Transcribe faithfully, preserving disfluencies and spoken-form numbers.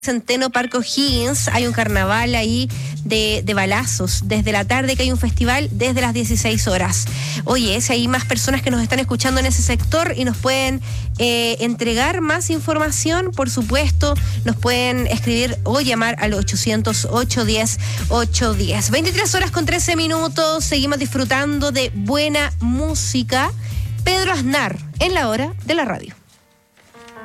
Centeno Parque O'Higgins, hay un carnaval ahí de, de balazos, desde la tarde que hay un festival, desde las dieciséis horas. Oye, si hay más personas que nos están escuchando en ese sector y nos pueden eh, entregar más información, por supuesto, nos pueden escribir o llamar al ochocientos, ochocientos diez, ochocientos diez. veintitrés horas con trece minutos, seguimos disfrutando de buena música. Pedro Aznar, en la hora de la radio.